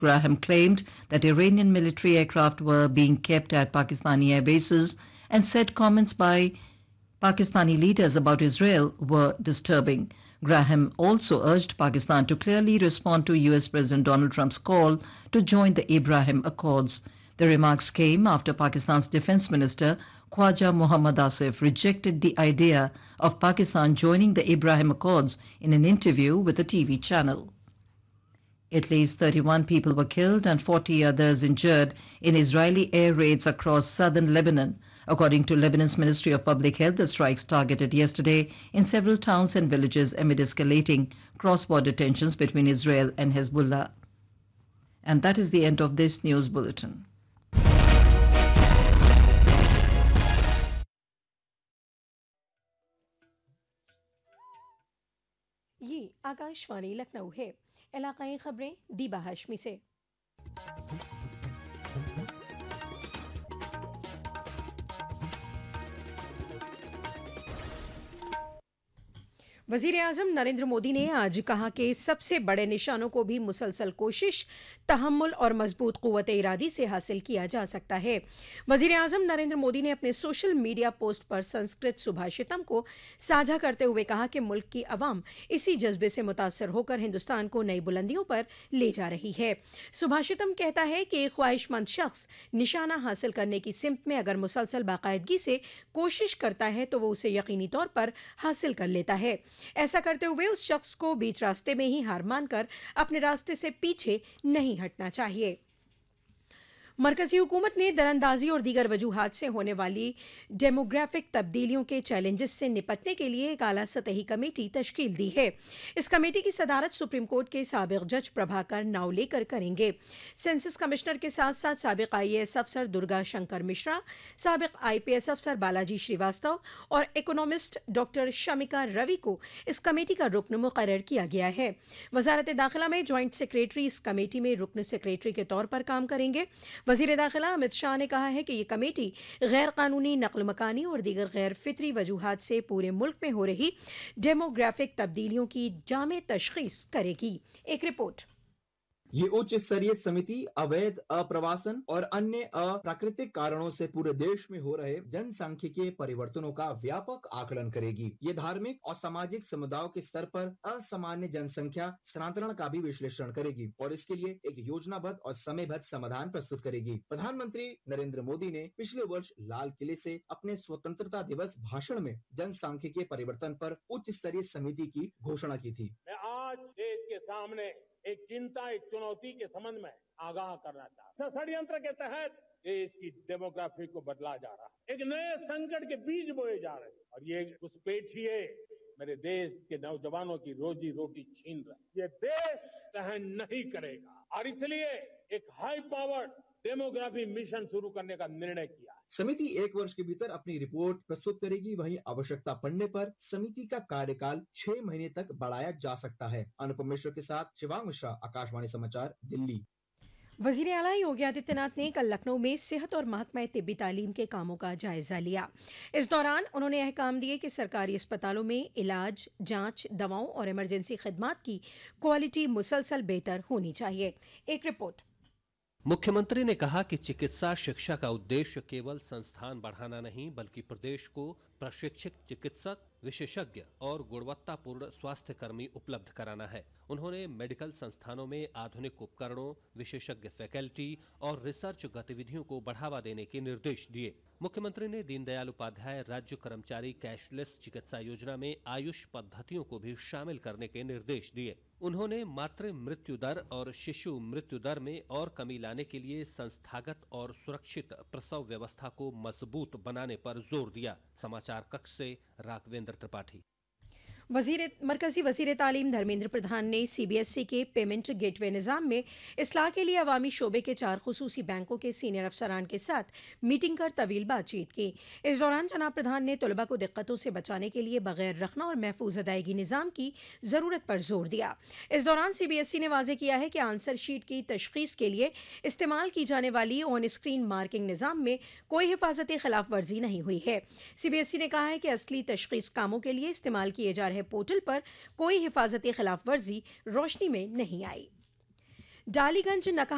Graham claimed that Iranian military aircraft were being kept at Pakistani air bases and said comments by Pakistani leaders about Israel were disturbing. Graham also urged Pakistan to clearly respond to US President Donald Trump's call to join the Abraham Accords. The remarks came after Pakistan's Defense Minister Khwaja Mohammad Asif rejected the idea of Pakistan joining the Abraham Accords in an interview with a TV channel. At least 31 people were killed and 40 others injured in Israeli air raids across southern Lebanon. According to Lebanon's Ministry of Public Health, the strikes targeted yesterday in several towns and villages amid escalating cross-border tensions between Israel and Hezbollah. And that is the end of this news bulletin. ये आकाशवाणी लखनऊ है। इलाकाई खबरें दीबा हाशमी से। वज़ीर-ए-आज़म नरेंद्र मोदी ने आज कहा कि सबसे बड़े निशानों को भी मुसलसल कोशिश, तहम्मुल और मजबूत क़ुव्वत इरादी से हासिल किया जा सकता है। वज़ीर-ए-आज़म नरेंद्र मोदी ने अपने सोशल मीडिया पोस्ट पर संस्कृत सुभाषितम को साझा करते हुए कहा कि मुल्क की अवाम इसी जज्बे से मुतासर होकर हिंदुस्तान को नई बुलंदियों पर ले जा रही है। सुभाषितम कहता है कि एक ख्वाहिशमंद शख्स निशाना हासिल करने की सिमत में अगर मुसलसल बाकायदगी से कोशिश करता है तो वो उसे यकीनी तौर पर हासिल कर लेता है। ऐसा करते हुए उस शख्स को बीच रास्ते में ही हार मानकर अपने रास्ते से पीछे नहीं हटना चाहिए। मरकजी हुकूमत ने दरअंदाजी और दीगर वजूहात से होने वाली डेमोग्राफिक तब्दीलियों के चैलेंजेस से निपटने के लिए एक आला सतही कमेटी तश्कील दी है। इस कमेटी की सदारत सुप्रीम कोर्ट के साबिक जज प्रभाकर नावलेकर करेंगे। सेंसस कमिश्नर के साथ साथ साबिक IAS अफसर दुर्गा शंकर मिश्रा, साबिक IPS अफसर बालाजी श्रीवास्तव और इकोनॉमिस्ट डॉक्टर शमिका रवि को इस कमेटी का रुकन मुकर्रर किया गया है। वजारत दाखिला में जॉइंट सेक्रेटरी इस कमेटी में रुकन सेक्रेटरी के तौर पर काम करेंगे। वज़ीर दाखिला अमित शाह ने कहा है कि ये कमेटी गैर कानूनी नकल मकानी और दीगर गैर फितरी वजूहात से पूरे मुल्क में हो रही डेमोग्राफिक तब्दीलियों की जामे तशखीस करेगी। एक रिपोर्ट। ये उच्च स्तरीय समिति अवैध अप्रवासन और अन्य अप्राकृतिक कारणों से पूरे देश में हो रहे जनसांख्यिकीय परिवर्तनों का व्यापक आकलन करेगी। ये धार्मिक और सामाजिक समुदायों के स्तर पर असामान्य जनसंख्या स्थानांतरण का भी विश्लेषण करेगी और इसके लिए एक योजनाबद्ध और समयबद्ध समाधान प्रस्तुत करेगी। प्रधानमंत्री नरेंद्र मोदी ने पिछले वर्ष लाल किले से अपने स्वतंत्रता दिवस भाषण में जनसांख्यिकीय परिवर्तन पर उच्च स्तरीय समिति की घोषणा की थी। मैं आज देश के सामने एक चिंता, एक चुनौती के संबंध में आगाह करना चाहता हूं। षड्यंत्र के तहत देश की डेमोग्राफी को बदला जा रहा है, एक नए संकट के बीज बोए जा रहे हैं और ये घुसपैठिए मेरे देश के नौजवानों की रोजी रोटी छीन रहे। ये देश सहन नहीं करेगा और इसलिए एक हाई पावर्ड डेमोग्राफी मिशन शुरू करने का निर्णय किया। समिति 1 वर्ष के भीतर अपनी रिपोर्ट प्रस्तुत करेगी। वहीं आवश्यकता पड़ने पर समिति का कार्यकाल 6 महीने तक बढ़ाया जा सकता है। अनुपम मिश्र के साथ शिवांग मिश्रा, आकाशवाणी समाचार, दिल्ली। वज़ीर आला योगी आदित्यनाथ ने कल लखनऊ में सेहत और महकमा तिब्बी तालीम के कामों का जायजा लिया। इस दौरान उन्होंने अहकाम दिए कि सरकारी अस्पतालों में इलाज, जांच, दवाओं और इमरजेंसी खिदमात की क्वालिटी मुसलसल बेहतर होनी चाहिए। एक रिपोर्ट। मुख्यमंत्री ने कहा कि चिकित्सा शिक्षा का उद्देश्य केवल संस्थान बढ़ाना नहीं बल्कि प्रदेश को प्रशिक्षित चिकित्सक, विशेषज्ञ और गुणवत्तापूर्ण स्वास्थ्य कर्मी उपलब्ध कराना है। उन्होंने मेडिकल संस्थानों में आधुनिक उपकरणों, विशेषज्ञ फैकल्टी और रिसर्च गतिविधियों को बढ़ावा देने के निर्देश दिए। मुख्यमंत्री ने दीनदयाल उपाध्याय राज्य कर्मचारी कैशलेस चिकित्सा योजना में आयुष पद्धतियों को भी शामिल करने के निर्देश दिए। उन्होंने मातृ मृत्यु दर और शिशु मृत्यु दर में और कमी लाने के लिए संस्थागत और सुरक्षित प्रसव व्यवस्था को मजबूत बनाने पर जोर दिया। समाचार कक्ष से राघवेंद्र त्रिपाठी। मरकजी वज़ीर तालीम धर्मेंद्र प्रधान ने CBSE के पेमेंट गेटवे निज़ाम में इस्लाह के लिए अवामी शोबे के 4 खुसूसी बैंकों के सीनियर अफसरान के साथ मीटिंग कर तवील बातचीत की। इस दौरान जनाब प्रधान ने तलबा को दिक्कतों से बचाने के लिए बगैर रखना और महफूज अदायगी निज़ाम की ज़रूरत पर जोर दिया। इस दौरान CBSE ने वाज़ेह किया है कि आंसर शीट की तशख़ीस के लिए इस्तेमाल की जाने वाली ऑन स्क्रीन मार्किंग निज़ाम में कोई हिफाजती खिलाफ वर्जी नहीं हुई है। CBSE ने कहा है कि असली तशख़ीस कामों के लिए इस्तेमाल किए जा रहे पोर्टल पर कोई हिफाजती खिलाफ वर्जी रोशनी में नहीं आई। डालीगंज नका